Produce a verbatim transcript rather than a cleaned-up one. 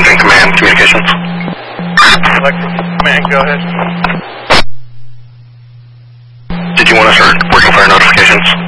Lexington Command Communications. Lexington Command, go ahead. Did you want to start working fire notifications?